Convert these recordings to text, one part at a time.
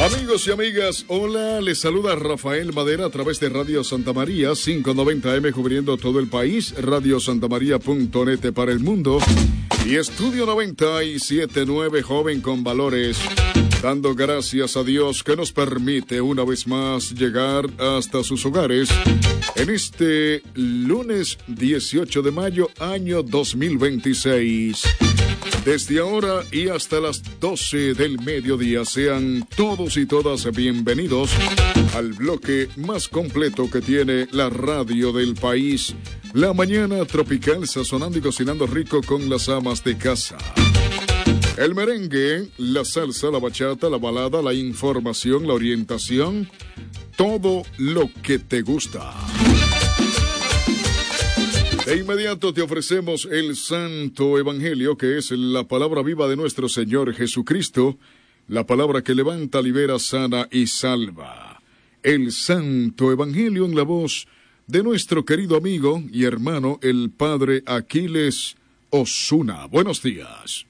Amigos y amigas, hola, les saluda Rafael Madera a través de Radio Santa María 590M cubriendo todo el país, radiosantamaria.net para el mundo y Estudio 97.9 Joven con Valores, dando gracias a Dios que nos permite una vez más llegar hasta sus hogares en este lunes 18 de mayo año 2026. Desde ahora y hasta las 12 del mediodía, sean todos y todas bienvenidos al bloque más completo que tiene la radio del país. La mañana tropical, sazonando y cocinando rico con las amas de casa. El merengue, la salsa, la bachata, la balada, la información, la orientación, todo lo que te gusta. De inmediato te ofrecemos el Santo Evangelio, que es la palabra viva de nuestro Señor Jesucristo, la palabra que levanta, libera, sana y salva. El Santo Evangelio en la voz de nuestro querido amigo y hermano, el Padre Aquiles Osuna. Buenos días.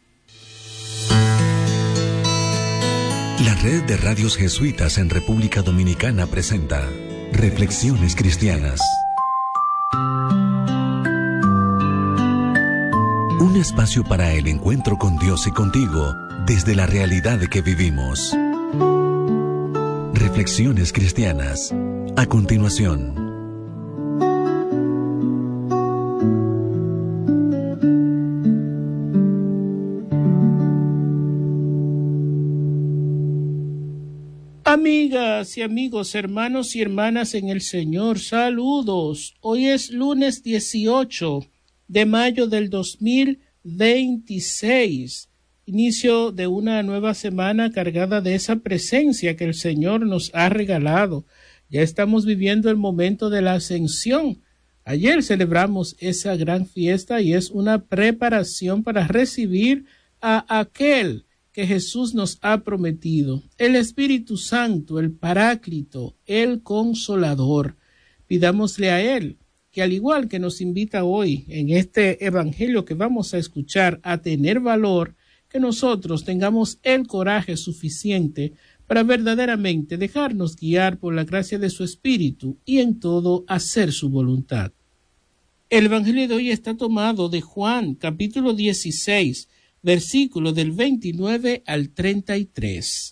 La Red de Radios Jesuitas en República Dominicana presenta Reflexiones Cristianas. Un espacio para el encuentro con Dios y contigo desde la realidad que vivimos. Reflexiones Cristianas. A continuación. Amigas y amigos, hermanos y hermanas en el Señor, saludos. Hoy es lunes 18 de mayo del 2026, inicio de una nueva semana cargada de esa presencia que el Señor nos ha regalado. Ya estamos viviendo el momento de la ascensión. Ayer celebramos esa gran fiesta y es una preparación para recibir a aquel que Jesús nos ha prometido, el Espíritu Santo, el Paráclito, el Consolador. Pidámosle a Él que, al igual que nos invita hoy en este evangelio que vamos a escuchar, a tener valor, que nosotros tengamos el coraje suficiente para verdaderamente dejarnos guiar por la gracia de su Espíritu y en todo hacer su voluntad. El evangelio de hoy está tomado de Juan, capítulo 16, versículo del 29 al 33.